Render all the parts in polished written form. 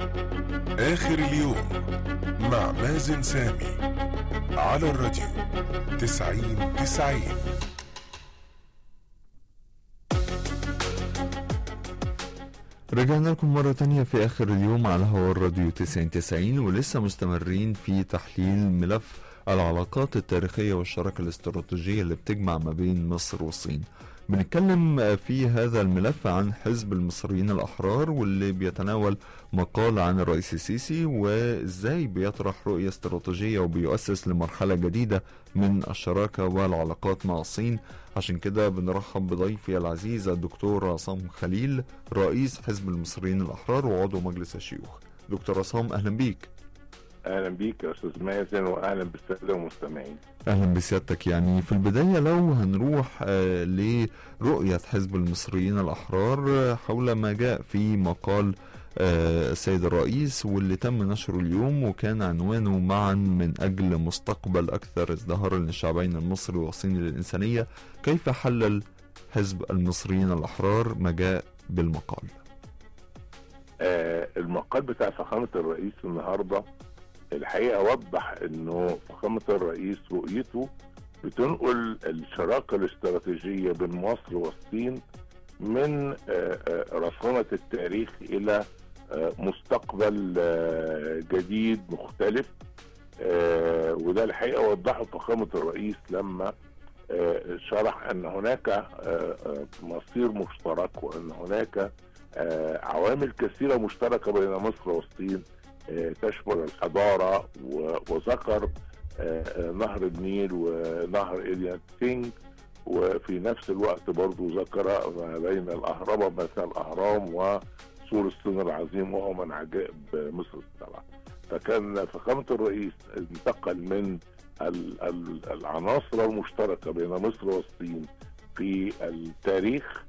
آخر اليوم مع مازن سامي على الراديو 90-90. رجعنا لكم مرة تانية في آخر اليوم على هوا الراديو 90-90، ولسه مستمرين في تحليل ملف العلاقات التاريخية والشراكة الاستراتيجية اللي بتجمع ما بين مصر والصين. بنتكلم في هذا الملف عن حزب المصريين الأحرار، واللي بيتناول مقال عن الرئيس السيسي وإزاي بيطرح رؤية استراتيجية وبيؤسس لمرحلة جديدة من الشراكة والعلاقات مع الصين. عشان كده بنرحب بضيفي العزيز الدكتور عصام خليل، رئيس حزب المصريين الأحرار وعضو مجلس الشيوخ. دكتور عصام، أهلا بيك. اهلا بيك يا استاذ مازن، واهلا بالساده المستمعين. اهلا بسيادتك. يعني في البدايه لو هنروح لرؤيه حزب المصريين الاحرار حول ما جاء في مقال السيد الرئيس واللي تم نشره اليوم، وكان عنوانه معا من اجل مستقبل اكثر ازدهارا للشعبين المصري والصيني للانسانيه. كيف حلل حزب المصريين الاحرار ما جاء بالمقال؟ المقال بتاع فخامه الرئيس النهارده الحقيقة وضح انه فخامة الرئيس رؤيته بتنقل الشراكة الاستراتيجية بين مصر والصين من رسمة التاريخ الى مستقبل جديد مختلف. وده الحقيقة وضحه فخامة الرئيس لما شرح ان هناك مصير مشترك، وان هناك عوامل كثيرة مشتركة بين مصر والصين تشمل الحضارة، وذكر نهر النيل ونهر إليان سينج، وفي نفس الوقت برضو ذكر ما بين الأهرام مثل الأهرام وسور الصين العظيم وهو من عجائب مصر السبعة. فكان فخامة الرئيس انتقل من العناصر المشتركة بين مصر والصين في التاريخ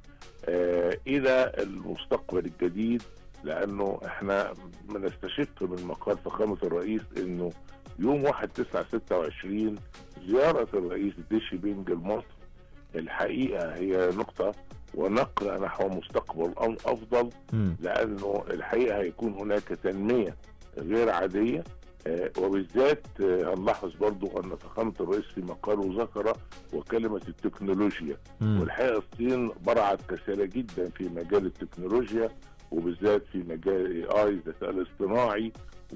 إلى المستقبل الجديد، لانه احنا بنستشف من مقال فخامة الرئيس انه يوم 1/9/26 زيارة الرئيس دي جينبينج لمصر الحقيقة هي نقطة ونقلة نحو مستقبل افضل، لانه الحقيقة هيكون هناك تنمية غير عادية. وبالذات هنلاحظ برضو ان فخامة الرئيس في مقاله ذكر وكلمة التكنولوجيا، والحقيقة الصين برعت كثيرة جدا في مجال التكنولوجيا، وبالذات في مجال AI الذكاء الاصطناعي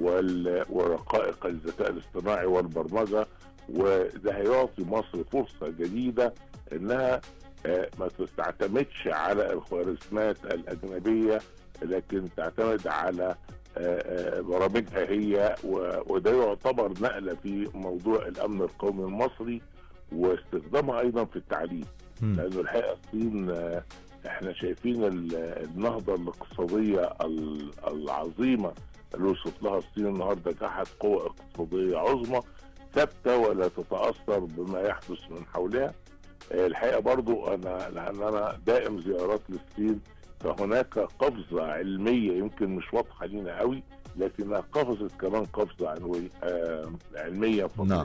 ورقائق الذكاء الاصطناعي والبرمجة. وده هيعطي مصر فرصة جديدة انها ما تعتمدش على الخوارزميات الأجنبية، لكن تعتمد على برامجها هي، وده يعتبر نقلة في موضوع الأمن القومي المصري واستخدامها أيضا في التعليم. لأنه الحقيقة الصين احنا شايفين النهضة الاقتصادية العظيمة اللي وصلت لها الصين النهاردة كأحد قوة اقتصادية عظمى ثابتة ولا تتأثر بما يحدث من حولها. الحقيقة برضو لأن أنا دائم زيارات للصين، فهناك قفزة علمية يمكن مش واضحة لنا قوي، لكنها قفزت كمان قفزة علمية